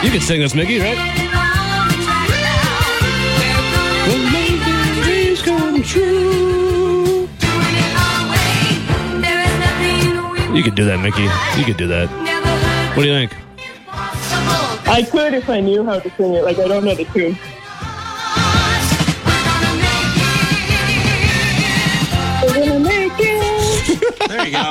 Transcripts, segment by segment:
You can sing this, Mickey, right? When my dreams come true. You could do that, Mickey. You could do that. What do you think? I could if I knew how to sing it. Like, I don't know the tune. We're gonna make it. There you go.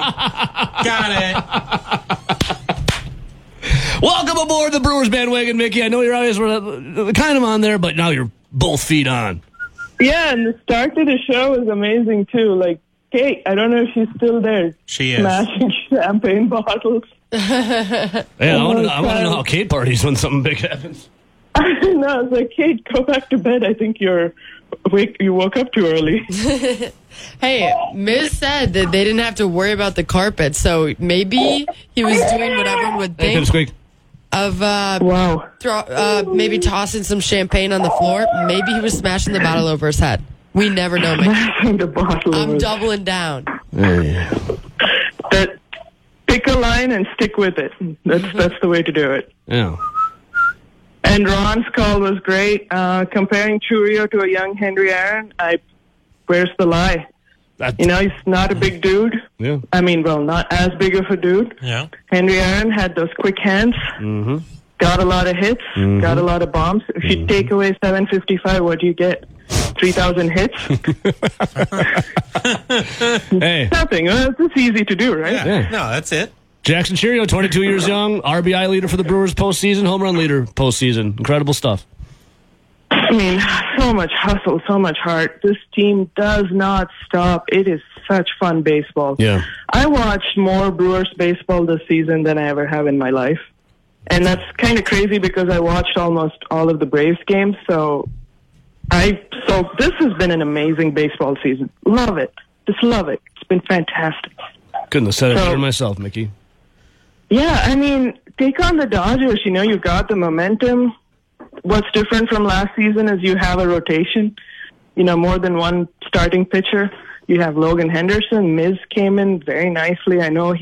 Got it. Welcome aboard the Brewers bandwagon, Mickey. I know you're always kind of on there, but now you're both feet on. Yeah, and the start to the show was amazing, too. Like, Kate, I don't know if she's still there. She is. Smashing champagne bottles. Yeah, I want to know how Kate parties when something big happens. No, I was like, Kate, go back to bed. I think you woke up too early. Hey, Miz said that they didn't have to worry about the carpet, so maybe he was doing what everyone would Hey, think Pipsqueak. of Wow. maybe tossing some champagne on the floor. Maybe he was smashing the bottle over his head. We never know, Mickey. Smashing the bottle. I'm doubling down. That pick a line and stick with it. That's the way to do it. Yeah. And Ron's call was great. Comparing Churio to a young Henry Aaron, where's the lie? He's not a big dude. Yeah. I mean, well, not as big of a dude. Yeah. Henry Aaron had those quick hands. Mm-hmm. Got a lot of hits. Got a lot of bombs. If you take away 755, what do you get? 3,000 hits? Hey. Nothing. It's easy to do, right? Yeah. No, that's it. Jackson Churio, 22 years young, RBI leader for the Brewers postseason, home run leader postseason. Incredible stuff. I mean, so much hustle, so much heart. This team does not stop. It is such fun baseball. Yeah. I watched more Brewers baseball this season than I ever have in my life. And that's kind of crazy because I watched almost all of the Braves games. So this has been an amazing baseball season. Love it. Just love it. It's been fantastic. Couldn't have said it better myself, Mickey. Yeah, I mean, take on the Dodgers. You've got the momentum. What's different from last season is you have a rotation. More than one starting pitcher. You have Logan Henderson. Miz came in very nicely. I know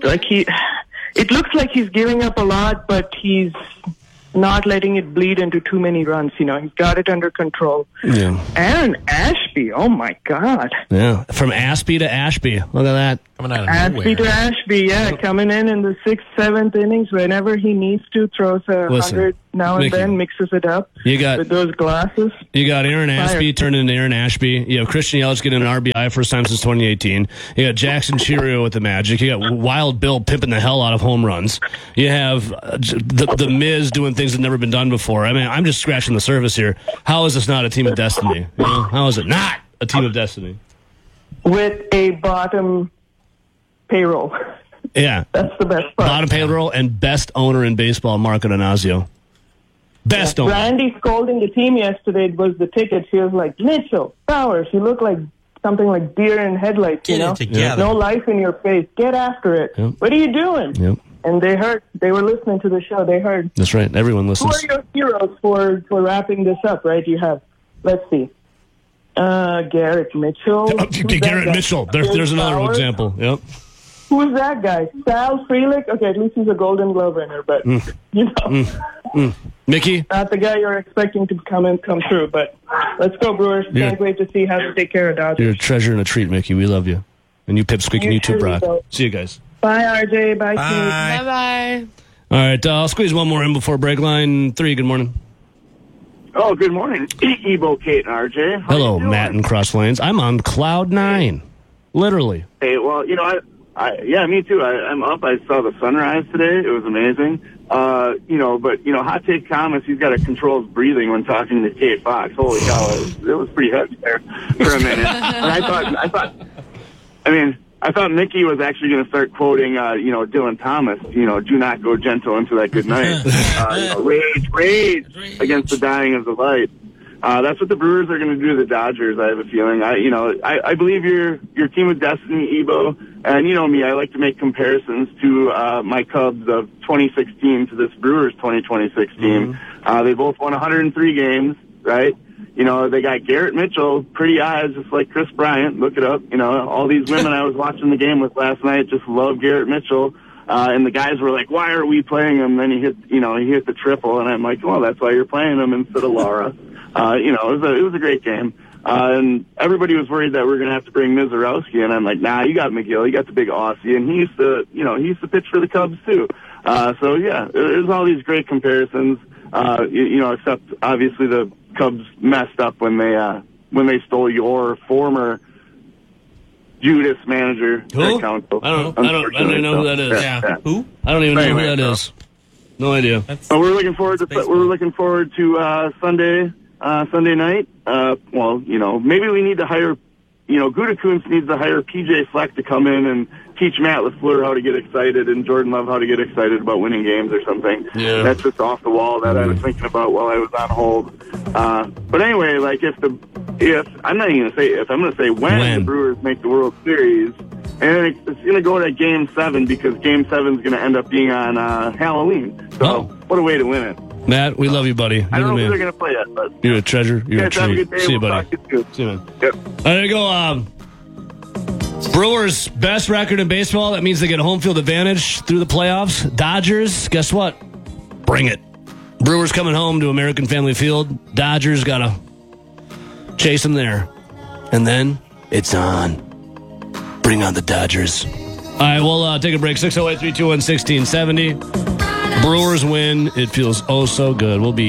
it looks like he's giving up a lot, but he's not letting it bleed into too many runs. He's got it under control. Yeah. Aaron Ashby, oh my God. Yeah, from Ashby to Ashby. Look at that. Coming out of Ashby nowhere. to Ashby, yeah, coming in the 6th, 7th innings whenever he needs to, throws 100 now and Mickey, then, mixes it up with those glasses. You got Aaron Ashby turning into Aaron Ashby. You have Christian Yelich getting an RBI first time since 2018. You got Jackson Churio with the Magic. You got Wild Bill pimping the hell out of home runs. You have the Miz doing things that never been done before. I mean, I'm just scratching the surface here. How is this not a team of destiny? How is it not a team of destiny? With a bottom payroll. Yeah. That's the best part. Bottom payroll and best owner in baseball, Marco Donazio. Best owner. Randy scolding the team yesterday was the ticket. She was like, Mitchell, Bowers, you look like something like deer in headlights, Get it together. No life in your face. Get after it. Yep. What are you doing? Yep. And they heard. They were listening to the show. They heard. That's right. Everyone Who listens. are your heroes for wrapping this up, right? You have, let's see, Garrett Mitchell. Garrett Mitchell. There's another Bowers. example. Yep. Who's that guy? Sal Frelick? Okay, at least he's a Golden Glove winner, but, Mickey? not the guy you're expecting to come through, but let's go, Brewers. Can't wait to see how to take care of Dodgers. You're a treasure and a treat, Mickey. We love you. And you Pipsqueak and you too, too, Brock. so. See you guys. Bye, RJ. Bye, Keith. Bye-bye. All right, I'll squeeze one more in before break. Line 3, good morning. Oh, good morning, Ebo, Kate, and RJ. How Hello, you doing? Matt and Cross Lanes. I'm on cloud 9. Literally. Hey, well, yeah, me too. I'm up. I saw the sunrise today. It was amazing. Hot Take Thomas, he's got to control his breathing when talking to Kate Fox. Holy cow, it was pretty heavy there for a minute. And I thought Mickey was actually going to start quoting, Dylan Thomas, do not go gentle into that good night. Rage against the dying of the light. That's what the Brewers are going to do to the Dodgers, I have a feeling. I believe you're team of destiny, Ebo. And you know me, I like to make comparisons to my Cubs of 2016 to this Brewers 2026 team. They both won 103 games, right? They got Garrett Mitchell, pretty eyes, just like Chris Bryant. Look it up. All these women I was watching the game with last night just love Garrett Mitchell. And the guys were like, "Why are we playing him?" Then he hit the triple, and I'm like, "Well, that's why you're playing him instead of Lara." It was a great game. And everybody was worried that we were going to have to bring Mizorowski, and I'm like, "Nah, you got McGill, you got the big Aussie, and he used to pitch for the Cubs too." There's all these great comparisons. Except obviously the Cubs messed up when they stole your former Judas manager. Who? Council. I don't even know who that is. Yeah. Who? I don't even know who that is. No idea. But we're looking forward to Sunday night. Maybe we need to hire. Gutekunst needs to hire PJ Fleck to come in and teach Matt LaFleur how to get excited and Jordan Love how to get excited about winning games or something. Yeah. That's just off the wall that I was thinking about while I was on hold. But anyway, like I'm not even going to say if, I'm going to say when the Brewers make the World Series, and it's going to go to Game 7 because Game 7 is going to end up being on Halloween. So what a way to win it. Matt, we love you, buddy. I don't know who they're going to play yet, but you're a treasure. You're a treat. Have a good day. See you, We'll buddy. talk to you soon. See you, man. Yep. There you go. Brewers' best record in baseball. That means they get a home field advantage through the playoffs. Dodgers, guess what? Bring it. Brewers coming home to American Family Field. Dodgers got to chase them there. And then it's on. Bring on the Dodgers. All right, we'll take a break. 608-321-1670. Brewers win. It feels oh so good. We'll be